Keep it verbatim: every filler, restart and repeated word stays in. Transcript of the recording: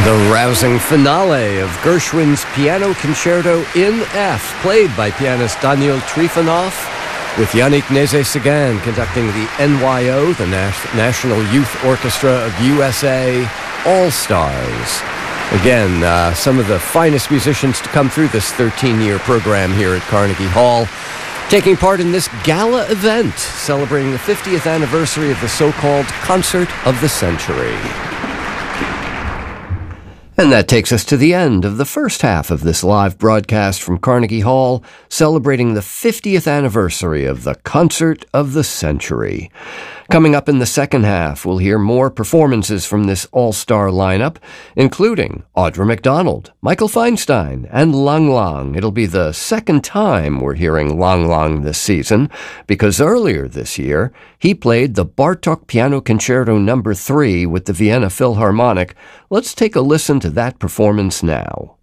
The rousing finale of Gershwin's Piano Concerto in F, played by pianist Daniil Trifonov, with Yannick Nézet-Séguin conducting the N Y O, the Nas- National Youth Orchestra of U S A, All-Stars. Again, uh, some of the finest musicians to come through this thirteen-year program here at Carnegie Hall, taking part in this gala event celebrating the fiftieth anniversary of the so-called Concert of the Century. And that takes us to the end of the first half of this live broadcast from Carnegie Hall, celebrating the fiftieth anniversary of the Concert of the Century. Coming up in the second half, we'll hear more performances from this all-star lineup, including Audra McDonald, Michael Feinstein, and Lang Lang. It'll be the second time we're hearing Lang Lang this season, because earlier this year, he played the Bartók Piano Concerto number three with the Vienna Philharmonic. Let's take a listen to that performance now.